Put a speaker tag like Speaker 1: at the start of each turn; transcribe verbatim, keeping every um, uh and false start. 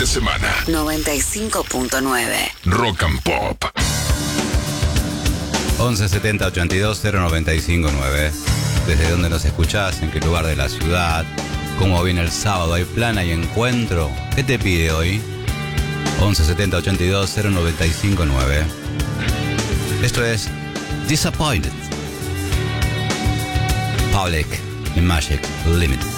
Speaker 1: de semana.
Speaker 2: noventa y cinco punto nueve
Speaker 1: Rock and Pop.
Speaker 3: once setenta ochenta y dos cero noventa y cinco nueve. ¿Desde dónde nos escuchás? ¿En qué lugar de la ciudad? ¿Cómo viene el sábado? ¿Hay plan? ¿Hay encuentro? ¿Qué te pide hoy? once setenta ochenta y dos cero noventa y cinco nueve. Esto es Disappointed. Public Magic Limit.